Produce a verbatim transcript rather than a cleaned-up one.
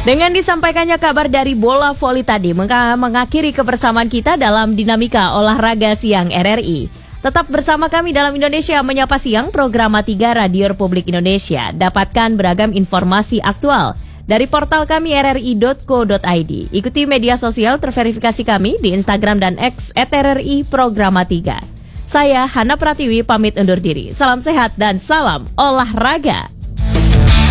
Dengan disampaikannya kabar dari bola voli tadi meng- mengakhiri kebersamaan kita dalam dinamika olahraga siang R R I. Tetap bersama kami dalam Indonesia Menyapa Siang, program tiga Radio Republik Indonesia. Dapatkan beragam informasi aktual dari portal kami r r i dot co dot i d. Ikuti media sosial terverifikasi kami di Instagram dan X at R R I Programa tiga. Saya Hana Pratiwi pamit undur diri. Salam sehat dan salam olahraga.